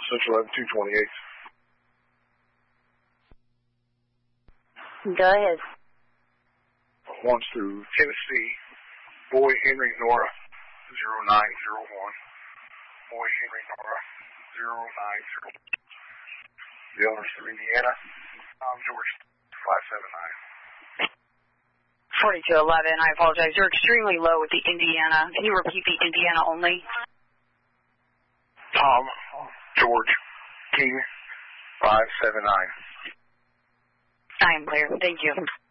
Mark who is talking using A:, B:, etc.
A: Central 228.
B: Go ahead.
A: One's through Tennessee. Boy Henry Nora 0901. Boy Henry Nora 0901. The owner's through Indiana. George 579.
B: 4211, I apologize. You're extremely low with the Indiana. Can you repeat the Indiana only?
A: Tom, George, King, 579.
B: I am clear. Thank you.